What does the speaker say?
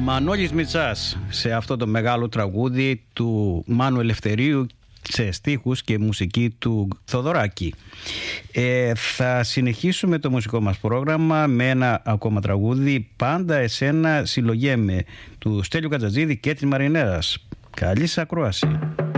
Μανώλης Μητσάς σε αυτό το μεγάλο τραγούδι του Μάνου Ελευθερίου σε στίχους και μουσική του Θοδωράκη. Θα συνεχίσουμε το μουσικό μας πρόγραμμα με ένα ακόμα τραγούδι, Πάντα εσένα συλλογέμαι, του Στέλιου Κατζατζίδη και της Μαρινέρας. Καλή σας ακρόαση.